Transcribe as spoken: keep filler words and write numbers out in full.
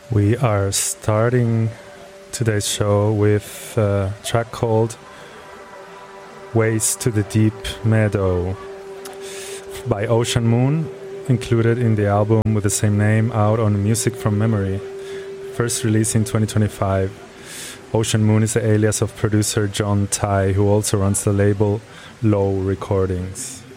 We are starting today's show with a track called Ways to the Deep Meadow by Ocean Moon, included in the album with the same name out on Music from Memory, first released in twenty twenty-five. Ocean Moon is the alias of producer John Tai, who also runs the label Low Recordings.